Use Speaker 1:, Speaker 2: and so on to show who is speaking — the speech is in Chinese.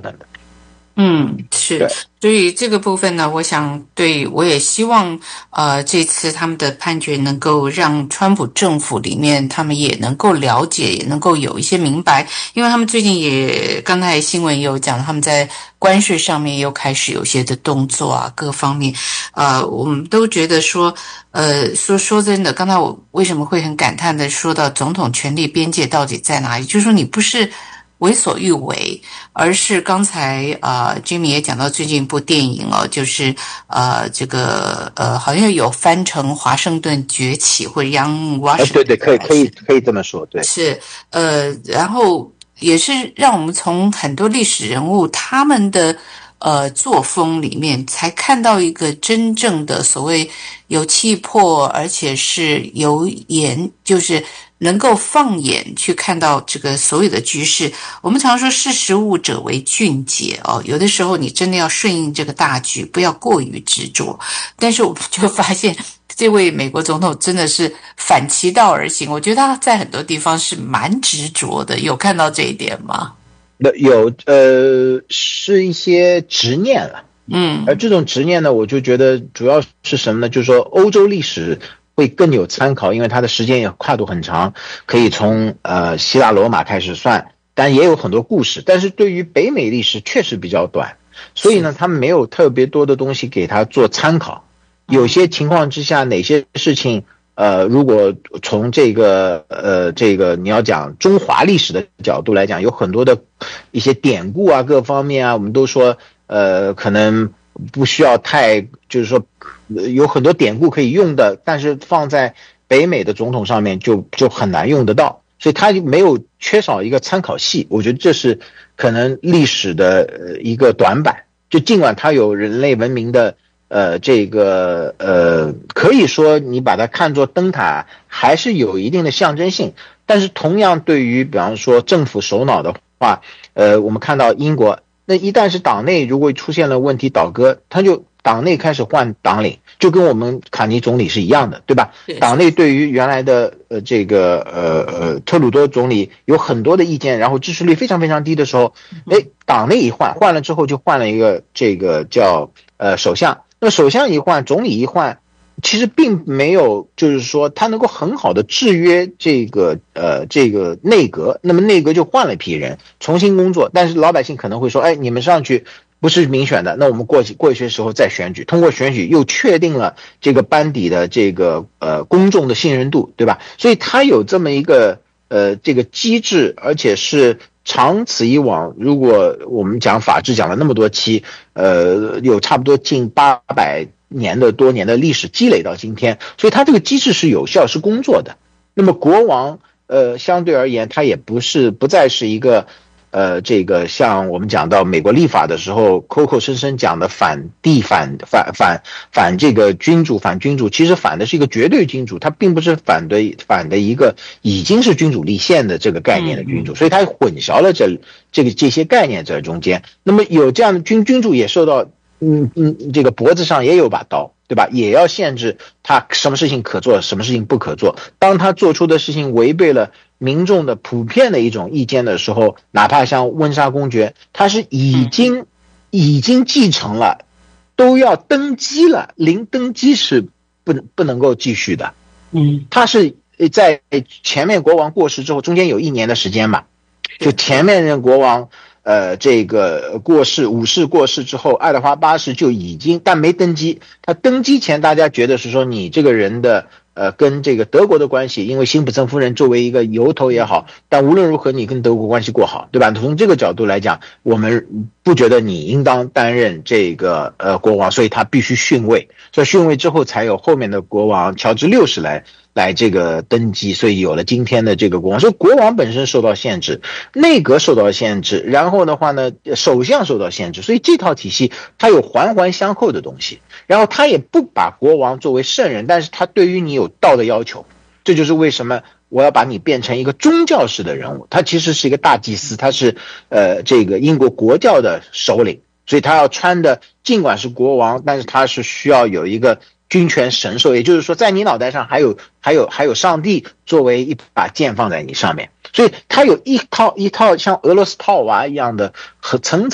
Speaker 1: 等的。
Speaker 2: 是，所以这个部分呢，我也希望，这次他们的判决能够让川普政府里面他们也能够了解，也能够有一些明白，因为他们最近刚才新闻也有讲，他们在关税上面又开始有些的动作啊，各方面，我们都觉得说，说真的，刚才我为什么会很感叹的说到总统权力边界到底在哪里，就是说你不是为所欲为，而是刚才Jimmy 也讲到最近一部电影哦，就是这个好像有翻成华盛顿崛起或者 Young Washington，
Speaker 1: 对对，可以这么说，对，
Speaker 2: 是然后也是让我们从很多历史人物他们的作风里面才看到一个真正的所谓有气魄，而且是有眼，就是能够放眼去看到这个所有的局势。我们常说识时务者为俊杰哦，有的时候你真的要顺应这个大局，不要过于执着。但是我们就发现这位美国总统真的是反其道而行，我觉得他在很多地方是蛮执着的，有看到这一点吗？
Speaker 1: 有是一些执念了，而这种执念呢，我就觉得主要是什么呢？就是说欧洲历史会更有参考，因为它的时间也跨度很长，可以从希腊罗马开始算，但也有很多故事。但是对于北美历史确实比较短，所以呢，他们没有特别多的东西给他做参考。有些情况之下，哪些事情如果从这个你要讲中华历史的角度来讲，有很多的一些典故啊，各方面啊，我们都说可能不需要太，就是说有很多典故可以用的，但是放在北美的总统上面就很难用得到，所以他没有缺少一个参考系，我觉得这是可能历史的一个短板。就尽管它有人类文明的可以说你把它看作灯塔还是有一定的象征性，但是同样对于比方说政府首脑的话，我们看到英国，那一旦是党内如果出现了问题倒戈，他就党内开始换党领，就跟我们卡尼总理是一样的，对吧？党内对于原来的特鲁多总理有很多的意见，然后支持率非常非常低的时候，党内一换了之后就换了一个这个叫首相。那么首相一换，总理一换，其实并没有就是说他能够很好的制约这个内阁，那么内阁就换了一批人重新工作，但是老百姓可能会说，你们上去不是民选的，那我们过一些时候再选举，通过选举又确定了这个班底的这个公众的信任度，对吧？所以他有这么一个这个机制，而且是长此以往，如果我们讲法治讲了那么多期，有差不多近800多年的历史积累到今天，所以它这个机制是有效是工作的。那么国王相对而言，他也不再是一个这个像我们讲到美国立法的时候口口声声讲的反这个君主，其实反的是一个绝对君主，他并不是反的一个已经是君主立宪的这个概念的君主，所以他混淆了这些概念在中间。那么有这样的君主也受到这个脖子上也有把刀，对吧？也要限制他什么事情可做，什么事情不可做。当他做出的事情违背了民众的普遍的一种意见的时候，哪怕像温莎公爵，他是已经继承了，都要登基了，临登基是不能够继续的。他是在前面国王过世之后，中间有1年的时间嘛，就前面任国王这个武士过世之后，爱德华8世就已经，但没登基。他登基前，大家觉得是说你这个人的跟这个德国的关系，因为辛普森夫人作为一个由头也好，但无论如何你跟德国关系过好，对吧？从这个角度来讲，我们不觉得你应当担任这个国王，所以他必须逊位，所以逊位之后才有后面的国王乔治6世来这个登基，所以有了今天的这个国王。所以国王本身受到限制，内阁受到限制，然后的话呢，首相受到限制，所以这套体系它有环环相扣的东西。然后他也不把国王作为圣人，但是他对于你有道德要求，这就是为什么我要把你变成一个宗教式的人物。他其实是一个大祭司，他是这个英国国教的首领，所以他要穿的尽管是国王，但是他是需要有一个君权神授，也就是说在你脑袋上还有上帝作为一把剑放在你上面，所以他有一套像俄罗斯套娃一样的和层层